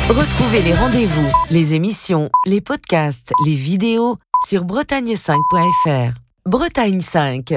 Retrouvez les rendez-vous, les émissions, les podcasts, les vidéos sur bretagne5.fr. Bretagne 5.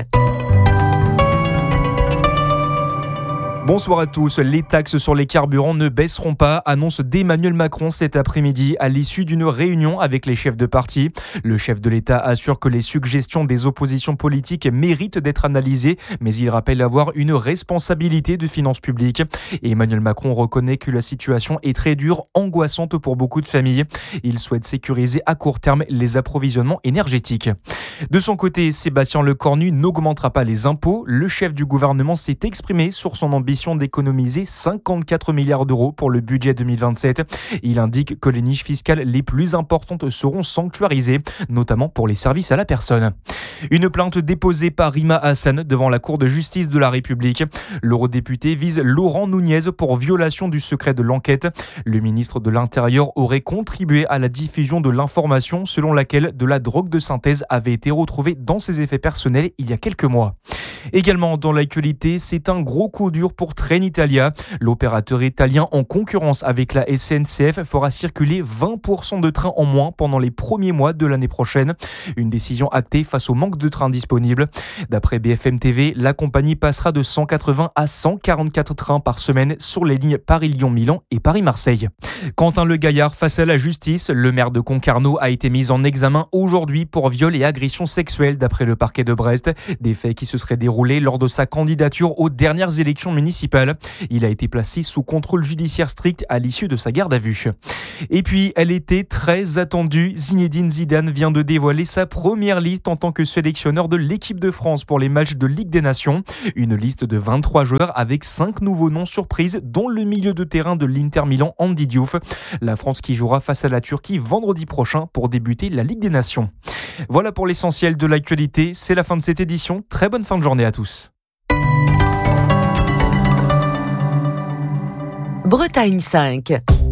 Bonsoir à tous. Les taxes sur les carburants ne baisseront pas, annonce d'Emmanuel Macron cet après-midi à l'issue d'une réunion avec les chefs de parti. Le chef de l'État assure que les suggestions des oppositions politiques méritent d'être analysées, mais il rappelle avoir une responsabilité de finances publiques. Et Emmanuel Macron reconnaît que la situation est très dure, angoissante pour beaucoup de familles. Il souhaite sécuriser à court terme les approvisionnements énergétiques. De son côté, Sébastien Lecornu n'augmentera pas les impôts. Le chef du gouvernement s'est exprimé sur son ambition d'économiser 54 milliards d'euros pour le budget 2027. Il indique que les niches fiscales les plus importantes seront sanctuarisées, notamment pour les services à la personne. Une plainte déposée par Rima Hassan devant la Cour de justice de la République. L'eurodéputé vise Laurent Nunez pour violation du secret de l'enquête. Le ministre de l'Intérieur aurait contribué à la diffusion de l'information selon laquelle de la drogue de synthèse avait été retrouvée dans ses effets personnels il y a quelques mois. Également dans l'actualité, c'est un gros coup dur pour Trenitalia. L'opérateur italien en concurrence avec la SNCF fera circuler 20% de trains en moins pendant les premiers mois de l'année prochaine. Une décision actée face au manque de trains disponibles. D'après BFM TV, la compagnie passera de 180 à 144 trains par semaine sur les lignes Paris-Lyon-Milan et Paris-Marseille. Quentin Le Gaillard face à la justice, le maire de Concarneau a été mis en examen aujourd'hui pour viol et agression sexuelle d'après le parquet de Brest. Des faits qui se seraient déroulés lors de sa candidature aux dernières élections municipales. Il a été placé sous contrôle judiciaire strict à l'issue de sa garde à vue. Et puis, elle était très attendue. Zinedine Zidane vient de dévoiler sa première liste en tant que sélectionneur de l'équipe de France pour les matchs de Ligue des Nations. Une liste de 23 joueurs avec 5 nouveaux noms surprises, dont le milieu de terrain de l'Inter Milan, Andy Diouf. La France qui jouera face à la Turquie vendredi prochain pour débuter la Ligue des Nations. Voilà pour l'essentiel de l'actualité. C'est la fin de cette édition. Très bonne fin de journée à tous. Bretagne 5.